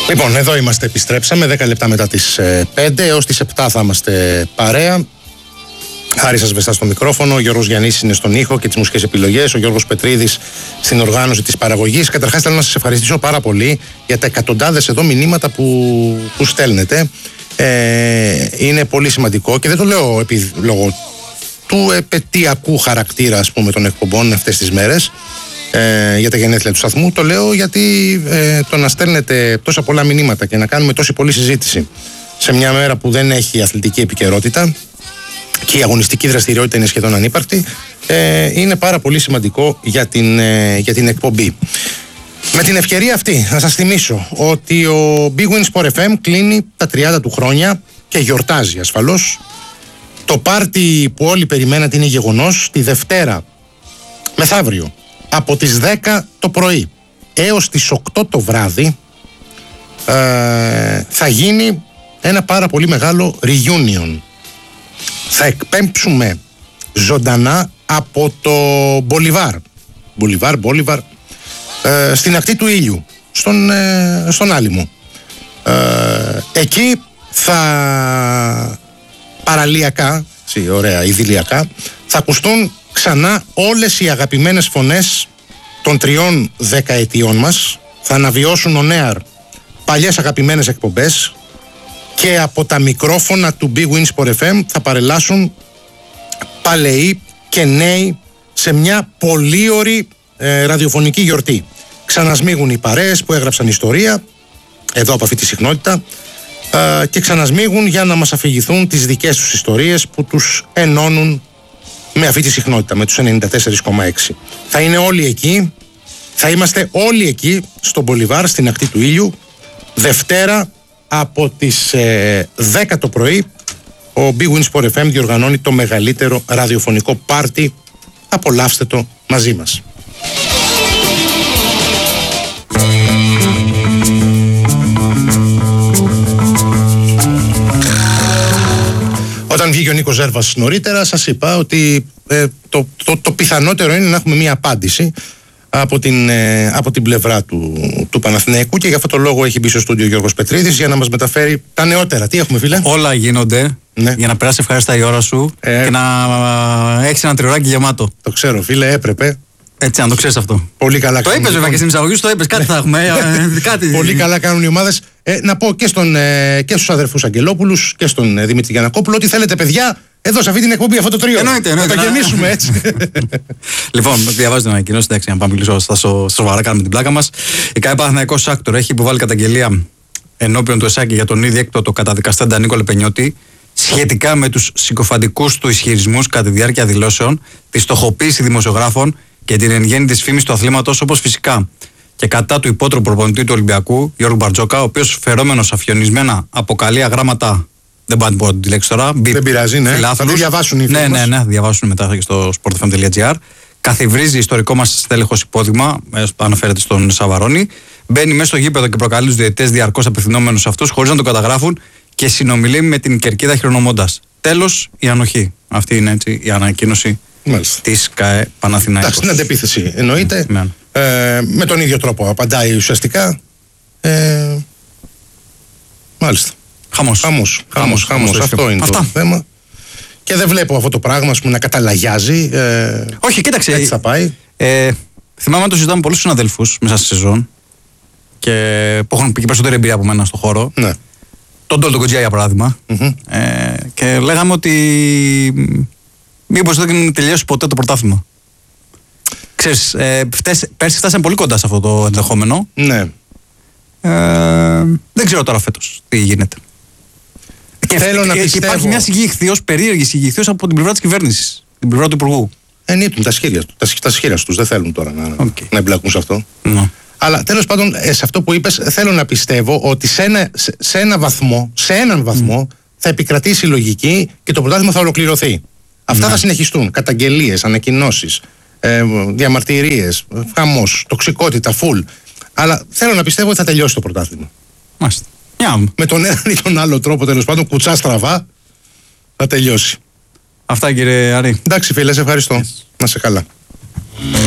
Λοιπόν, εδώ είμαστε, επιστρέψαμε 10 λεπτά μετά τις 5 έως τις 7 θα είμαστε παρέα. Χάρης Ασβεστά στο μικρόφωνο, ο Γιώργος Γιαννής είναι στον ήχο και τις μουσικές επιλογές, ο Γιώργος Πετρίδης στην οργάνωση της παραγωγής. Καταρχάς θέλω να σας ευχαριστήσω πάρα πολύ για τα εκατοντάδες εδώ μηνύματα που στέλνετε. Είναι πολύ σημαντικό και δεν το λέω λόγω του επετειακού χαρακτήρα, ας πούμε, των εκπομπών αυτές τις μέρες για τα γενέθλια του σταθμού. Το λέω γιατί το να στέλνετε τόσα πολλά μηνύματα και να κάνουμε τόση πολλή συζήτηση σε μια μέρα που δεν έχει αθλητική επικαιρότητα και η αγωνιστική δραστηριότητα είναι σχεδόν ανύπαρκτη, είναι πάρα πολύ σημαντικό για την εκπομπή. Με την ευκαιρία αυτή να σας θυμίσω ότι ο Big Win Sport FM κλείνει τα 30 του χρόνια και γιορτάζει ασφαλώς. Το πάρτι που όλοι περιμένατε είναι γεγονός. Τη Δευτέρα, μεθαύριο, από τις 10 το πρωί έως τις 8 το βράδυ θα γίνει ένα πάρα πολύ μεγάλο reunion. Θα εκπέμψουμε ζωντανά από το Μπολιβάρ, στην ακτή του ήλιου, στον Άλυμο. Εκεί θα παραλιακά, ωραία, ιδηλιακά, θα ακουστούν ξανά όλες οι αγαπημένες φωνές των 3 δεκαετιών μας. Θα αναβιώσουν on air παλιές αγαπημένες εκπομπές και από τα μικρόφωνα του Big Win Sport FM θα παρελάσουν παλαιοί και νέοι σε μια πολύ ωραία ραδιοφωνική γιορτή. Ξανασμίγουν οι παρέες που έγραψαν ιστορία εδώ από αυτή τη συχνότητα και ξανασμίγουν για να μας αφηγηθούν τις δικές τους ιστορίες που τους ενώνουν με αυτή τη συχνότητα, με τους 94,6. Θα είναι όλοι εκεί, θα είμαστε όλοι εκεί στον Μπολιβάρ, στην ακτή του ήλιου, Δευτέρα από τις 10 το πρωί. Ο Big Win Sport FM διοργανώνει το μεγαλύτερο ραδιοφωνικό πάρτι. Απολαύστε το μαζί μας. Όταν βγήκε ο Νίκος Ζέρβας νωρίτερα, σας είπα ότι το πιθανότερο είναι να έχουμε μία απάντηση από την πλευρά του Παναθηναϊκού και γι' αυτό το λόγο έχει μπει στο στούντιο ο Γιώργος Πετρίδης για να μας μεταφέρει τα νεότερα. Τι έχουμε, φίλε? Όλα γίνονται για να περάσει ευχάριστα η ώρα σου και να έχεις ένα τριωράκι γεμάτο. Το ξέρω, φίλε, έπρεπε. Έτσι, αν το ξέρεις αυτό. Πολύ καλά. Το είπες βέβαια και στην εισαγωγή σου, το είπες. Κάτι θα έχουμε. Κάτι. Πολύ καλά κάνουν οι ομάδες. Να πω και στους αδερφούς Αγγελόπουλους και στον Δημήτρη Γιαννακόπουλο ότι θέλετε, παιδιά, εδώ σε αυτή την εκπομπή αυτό το τρίο. Εννοείται. Να το γεμίσουμε έτσι. Λοιπόν, διαβάζω την ανακοίνωση. Εντάξει, να πάμε λίγο σοβαρά, κάνουμε την πλάκα μας. Η ΚΑΕ Παναθηναϊκός Άκτορ έχει υποβάλει καταγγελία ενώπιον του ΕΣΑΚ για τον ήδη έκτοτο καταδικαστέντα Νίκο Λεπενιώτη σχετικά με τους συκοφαντικούς του ισχυρισμούς κατά τη διάρκεια δηλώσεων, τη στοχοποίηση δημοσιογράφων και την εν γέννη της φήμης του αθλήματος, όπως φυσικά και κατά του υπότροπου προπονητή του Ολυμπιακού, Γιώργου Μπαρτζόκα, ο οποίος φερόμενος αφιονισμένα αποκαλεί αγράμματα. Δεν πάω να πω τη λέξη τώρα. Δεν πειράζει, ναι. Θα τη διαβάσουν οι φίλοι μας. Ναι, διαβάσουν μετά στο sportfm.gr. Καθιβρίζει ιστορικό μας στέλεχος υπόδειγμα, αναφέρεται στον Σαβαρόνι. Μπαίνει μέσα στο γήπεδο και προκαλεί τους διαιτητές διαρκώς απευθυνόμενους σε αυτούς, χωρίς να το καταγράφουν και συνομιλεί με την κερκίδα χειρονομώντας. Τέλος, η ανοχή. Αυτή είναι έτσι η ανακοίνωση της ΚΑΕ Παναθηναϊκός. Εντάξει, την αντεπίθεση εννοείται. Με τον ίδιο τρόπο απαντάει ουσιαστικά. Μάλιστα. Χαμός. Αυτό είναι το θέμα. Και δεν βλέπω αυτό το πράγμα, ας πούμε, να καταλαγιάζει. Όχι, κοίταξε. Έτσι θα πάει. Θυμάμαι το συζητάμε πολλούς συναδέλφους μέσα στη σεζόν και που έχουν πει περισσότερη εμπειρία από μένα στον χώρο. Ναι. Τον Ντόλτο Κοντζιά για παράδειγμα. Και λέγαμε ότι μήπως δεν τελειώσει ποτέ το πρωτάθλημα. Ξέρεις, πέρσι φτάσαμε πολύ κοντά σε αυτό το ενδεχόμενο. Ναι. Δεν ξέρω τώρα φέτος τι γίνεται. Και υπάρχει μια σιγή ηχθείος, περίεργη σιγή ηχθείος από την πλευρά της κυβέρνησης, την πλευρά του Υπουργού. Ενίπτουν τα σχέδια τους, δεν θέλουν τώρα να εμπλακούν σε αυτό. No. Αλλά τέλος πάντων, σε αυτό που είπες, θέλω να πιστεύω ότι σε έναν βαθμό θα επικρατήσει η λογική και το πρωτάθλημα θα ολοκληρωθεί. Αυτά θα συνεχιστούν. Καταγγελίες, ανακοινώσεις, διαμαρτυρίες, χαμός, τοξικότητα, φουλ. Αλλά θέλω να πιστεύω ότι θα τελειώσει το πρωτάθλημα. Μάλιστα. Με τον έναν ή τον άλλο τρόπο, τέλος πάντων, κουτσά στραβά, θα τελειώσει. Αυτά, κύριε Άρη. Εντάξει, φίλε, σε ευχαριστώ. Να είσαι καλά.